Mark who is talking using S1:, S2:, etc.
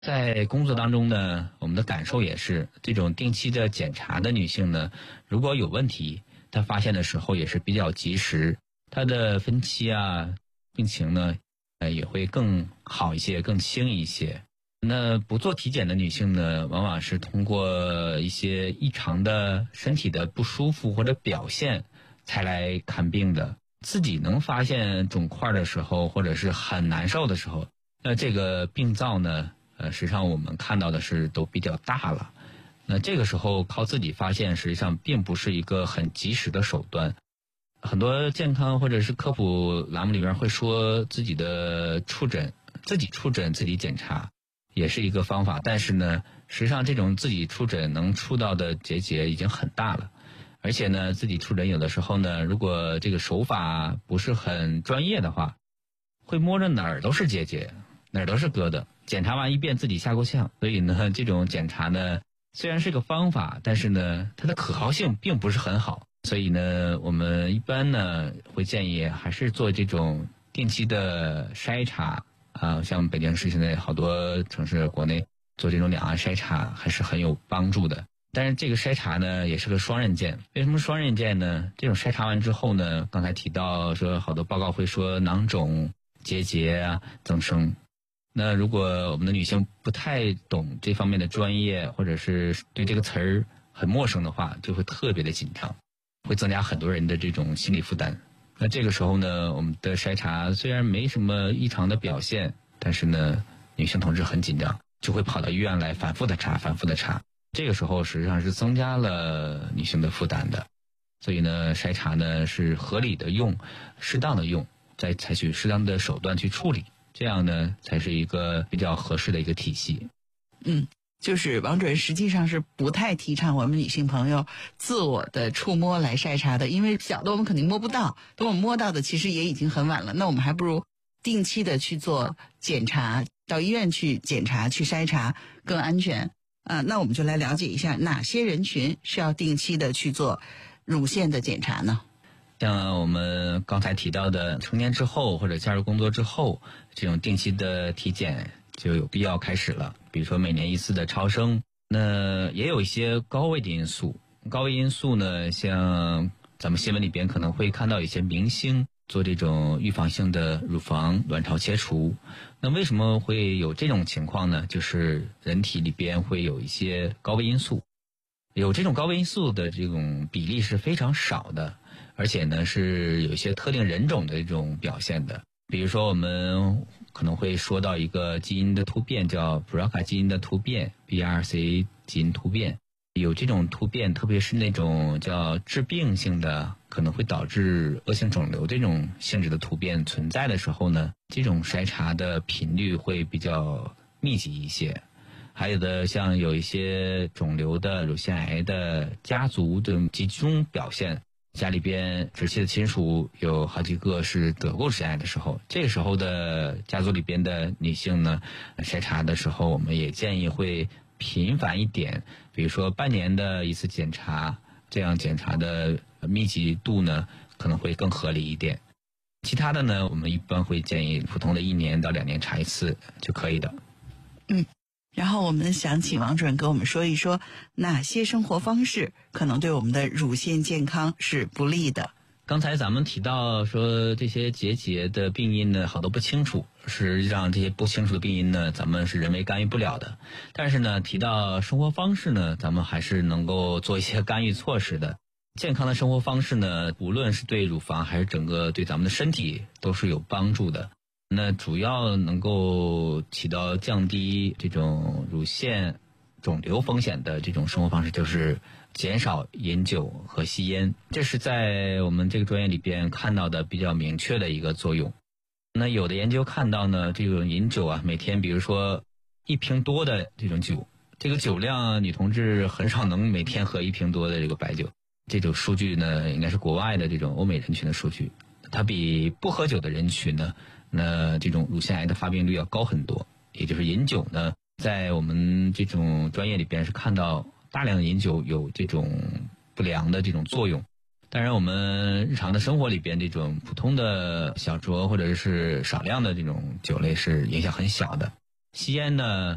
S1: 在工作当中呢，我们的感受也是，这种定期的检查的女性呢，如果有问题，她发现的时候也是比较及时，她的分期啊、病情呢，也会更好一些、更轻一些。那不做体检的女性呢，往往是通过一些异常的身体的不舒服或者表现才来看病的。自己能发现肿块的时候，或者是很难受的时候，那这个病灶呢，实际上我们看到的是都比较大了。那这个时候靠自己发现，实际上并不是一个很及时的手段。很多健康或者是科普栏目里边会说自己的触诊，自己触诊自己检查也是一个方法，但是呢，实际上这种自己触诊能触到的结节已经很大了。而且呢，自己触诊有的时候呢，如果这个手法不是很专业的话，会摸着哪儿都是结节，哪儿都是疙瘩。检查完一遍自己吓够呛，所以呢，这种检查呢，虽然是个方法，但是呢，它的可靠性并不是很好。所以呢，我们一般呢会建议还是做这种定期的筛查啊，像北京市现在好多城市国内做这种两岸筛查还是很有帮助的。但是这个筛查呢也是个双刃剑。为什么双刃剑呢？这种筛查完之后呢，刚才提到说好多报告会说囊肿、结节啊增生。那如果我们的女性不太懂这方面的专业，或者是对这个词儿很陌生的话，就会特别的紧张，会增加很多人的这种心理负担。那这个时候呢，我们的筛查虽然没什么异常的表现，但是呢，女性同志很紧张，就会跑到医院来反复的查。这个时候实际上是增加了女性的负担的。所以呢，筛查呢是合理的用，适当的用，再采取适当的手段去处理，这样呢才是一个比较合适的一个体系。
S2: 就是王主任实际上是不太提倡我们女性朋友自我的触摸来筛查的，因为小的我们肯定摸不到，等我们摸到的其实也已经很晚了。那我们还不如定期的去做检查，到医院去检查去筛查更安全。那我们就来了解一下哪些人群是要定期的去做乳腺的检查呢？
S1: 像我们刚才提到的成年之后或者加入工作之后，这种定期的体检就有必要开始了。比如说每年一次的超声，那也有一些高危的因素。高危因素呢，像咱们新闻里边可能会看到一些明星做这种预防性的乳房卵巢切除。那为什么会有这种情况呢？就是人体里边会有一些高危因素，有这种高危因素的这种比例是非常少的，而且呢是有一些特定人种的这种表现的。比如说我们可能会说到一个基因的突变，叫 BRCA 基因的突变 BRCA 基因突变。有这种突变，特别是那种叫致病性的，可能会导致恶性肿瘤这种性质的突变存在的时候呢，这种筛查的频率会比较密集一些。还有的像有一些肿瘤的、乳腺癌的家族的集中表现，家里边直系的亲属有好几个是得过乳腺癌的时候，这个时候的家族里边的女性呢，筛查的时候我们也建议会频繁一点，比如说半年的一次检查，这样检查的密集度呢可能会更合理一点。其他的呢，我们一般会建议普通的1年到2年查一次就可以的。
S2: 然后我们想请王主任给我们说一说哪些生活方式可能对我们的乳腺健康是不利的。
S1: 刚才咱们提到说这些结节的病因呢，好多不清楚，实际上这些不清楚的病因呢，咱们是人为干预不了的。但是呢，提到生活方式呢，咱们还是能够做一些干预措施的。健康的生活方式呢，无论是对乳房还是整个对咱们的身体都是有帮助的。那主要能够起到降低这种乳腺肿瘤风险的这种生活方式，就是减少饮酒和吸烟，这是在我们这个专业里边看到的比较明确的一个作用。那有的研究看到呢，这种饮酒啊，每天比如说1瓶多的这种酒，这个酒量女同志很少能每天喝1瓶多的这个白酒。这种数据呢，应该是国外的这种欧美人群的数据，它比不喝酒的人群呢，那这种乳腺癌的发病率要高很多。也就是饮酒呢，在我们这种专业里边是看到大量的饮酒有这种不良的这种作用。当然我们日常的生活里边这种普通的小酌或者是少量的这种酒类是影响很小的。吸烟呢